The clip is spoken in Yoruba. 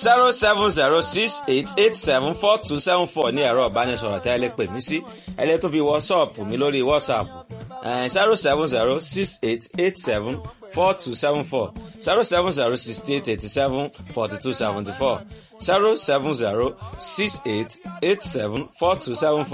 07068874274 ní ẹ̀rọ ìbánisọ̀rọ̀ tẹ́ ẹ lè pè mí sí. Ẹ lè tún fi WhatsApp mi lórí WhatsApp 07068874274 07068874274 07068874274.